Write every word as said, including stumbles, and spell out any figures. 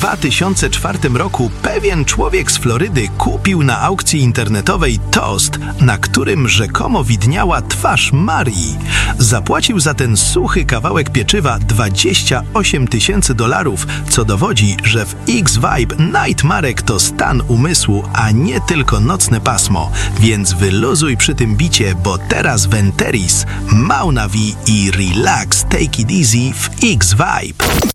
dwa tysiące czwartym roku pewien człowiek z Florydy kupił na aukcji internetowej tost, na którym rzekomo widniała twarz Marii. Zapłacił za ten suchy kawałek pieczywa dwadzieścia osiem tysięcy dolarów, co dowodzi, że w X-Vibe Nightmarek to stan umysłu, a nie tylko nocne pasmo. Więc wyluzuj przy tym bicie, bo teraz Venteris, Mauna V i Relax Take It Easy w X-Vibe.